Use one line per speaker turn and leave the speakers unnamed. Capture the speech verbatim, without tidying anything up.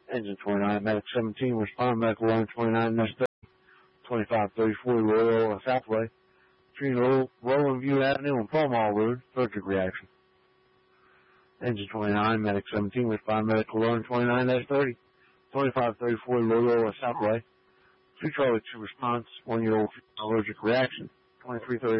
Engine twenty-nine, Medic seventeen, respond medical line twenty-nine, Nest thirty, twenty-five thirty-four, Loyola Southway, between Roland View Avenue and Pall Mall Road, allergic reaction. Engine twenty-nine, Medic seventeen, respond medical line twenty-nine, Nest thirty, twenty-five thirty-four, Loyola Southway, two Charlie two response, one-year-old allergic reaction, twenty-three thirty.